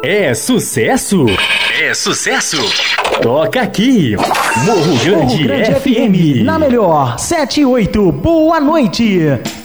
É sucesso? É sucesso? Toca aqui, Morro Grande, FM. Na melhor, 7 e 8, boa noite.